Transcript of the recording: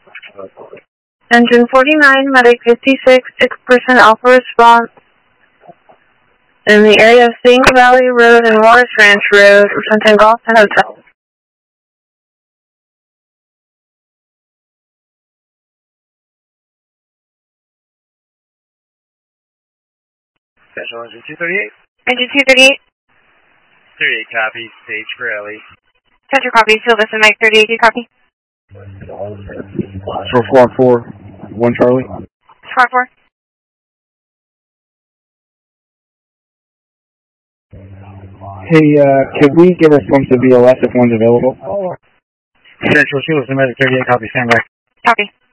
Engine 49, Medic 56, 6% Alpha response in the area of Sink Valley Road and Morris Ranch Road, presenting Golf to Hotel. Central Engine 238. Engine 238. 38 copy, stage for Ellie. Central copy, Silvis and Mike 38, do you copy? Squad 4, 1 Charlie. Squad 4. Hey, could we get a response to VLS if one's available? Central, Shields and Medic 38 copy, stand by. Copy.